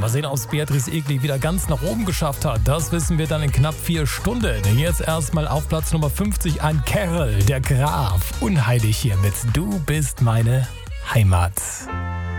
sehen, ob es Beatrice Egli wieder ganz nach oben geschafft hat. Das wissen wir dann in knapp 4 Stunden. Jetzt erstmal auf Platz Nummer 50 ein Kerl, der Graf. Unheilig hier mit Du bist meine Heimat.